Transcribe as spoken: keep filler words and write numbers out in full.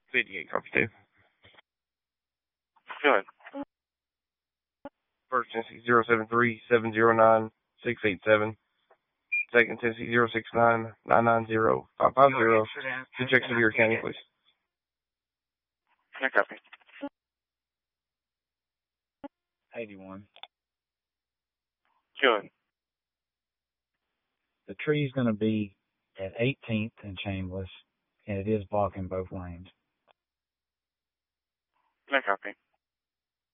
fifty-eight, copy two. Go ahead. First Tennessee zero seven three seven zero nine six eight seven. Second Tennessee zero six nine nine nine zero five five zero. To check Sevier County, please. Yeah, copy. eighty-one. Go ahead. The tree's going to be at eighteenth and Chambliss, and it is blocking both lanes. Yeah, copy.